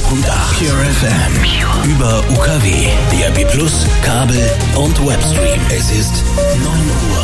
Pure FM. Über UKW, DAB+, Kabel und Webstream. Es ist 9 Uhr.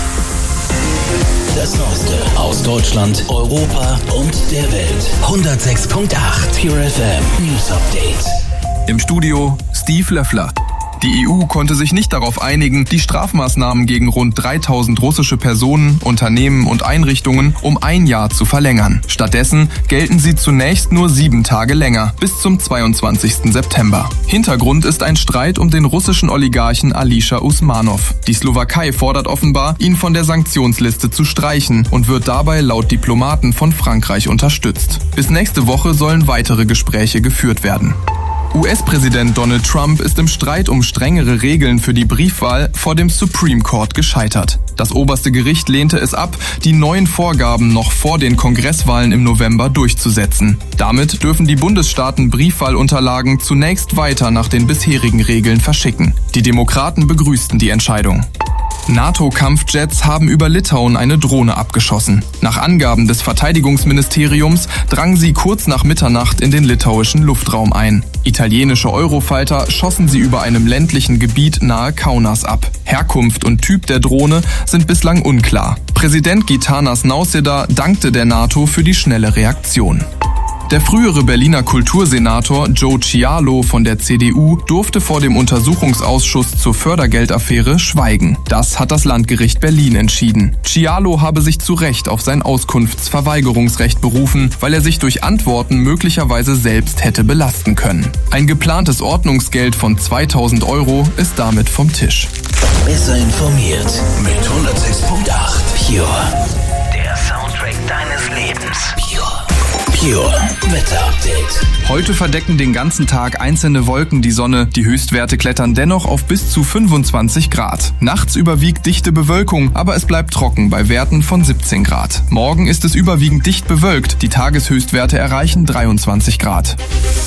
Das Neueste aus Deutschland, Europa und der Welt. 106.8 Pure FM News Update. Im Studio Steve Löffler. Die EU konnte sich nicht darauf einigen, die Strafmaßnahmen gegen rund 3000 russische Personen, Unternehmen und Einrichtungen um 1 Jahr zu verlängern. Stattdessen gelten sie zunächst nur 7 Tage länger, bis zum 22. September. Hintergrund ist ein Streit um den russischen Oligarchen Alisher Usmanov. Die Slowakei fordert offenbar, ihn von der Sanktionsliste zu streichen und wird dabei laut Diplomaten von Frankreich unterstützt. Bis nächste Woche sollen weitere Gespräche geführt werden. US-Präsident Donald Trump ist im Streit um strengere Regeln für die Briefwahl vor dem Supreme Court gescheitert. Das oberste Gericht lehnte es ab, die neuen Vorgaben noch vor den Kongresswahlen im November durchzusetzen. Damit dürfen die Bundesstaaten Briefwahlunterlagen zunächst weiter nach den bisherigen Regeln verschicken. Die Demokraten begrüßten die Entscheidung. NATO-Kampfjets haben über Litauen eine Drohne abgeschossen. Nach Angaben des Verteidigungsministeriums drangen sie kurz nach Mitternacht in den litauischen Luftraum ein. Italienische Eurofighter schossen sie über einem ländlichen Gebiet nahe Kaunas ab. Herkunft und Typ der Drohne sind bislang unklar. Präsident Gitanas Nausėda dankte der NATO für die schnelle Reaktion. Der frühere Berliner Kultursenator Joe Cialo von der CDU durfte vor dem Untersuchungsausschuss zur Fördergeldaffäre schweigen. Das hat das Landgericht Berlin entschieden. Cialo habe sich zu Recht auf sein Auskunftsverweigerungsrecht berufen, weil er sich durch Antworten möglicherweise selbst hätte belasten können. Ein geplantes Ordnungsgeld von 2000 € ist damit vom Tisch. Besser informiert mit 106.8 Pure. Der Soundtrack deines Lebens. Pure Wetter-Update. Heute verdecken den ganzen Tag einzelne Wolken die Sonne. Die Höchstwerte klettern dennoch auf bis zu 25 Grad. Nachts überwiegt dichte Bewölkung, aber es bleibt trocken bei Werten von 17 Grad. Morgen ist es überwiegend dicht bewölkt. Die Tageshöchstwerte erreichen 23 Grad.